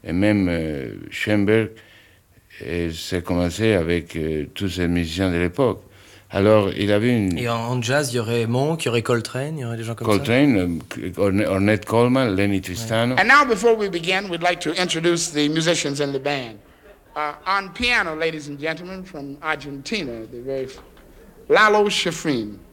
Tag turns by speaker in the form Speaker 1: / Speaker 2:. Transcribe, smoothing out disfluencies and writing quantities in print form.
Speaker 1: et même Schoenberg, c'est commencé avec tous ces musiciens de l'époque. Alors, il avait une...
Speaker 2: Et en jazz, il y aurait Monk, il y aurait Coltrane, il y aurait des gens comme
Speaker 1: Coltrane, Ornette Coleman, Lenny Tristano.
Speaker 3: And now, before we begin, we'd like to introduce the musicians in the band. On piano, ladies and gentlemen, from Argentina, the very Lalo Schifrin.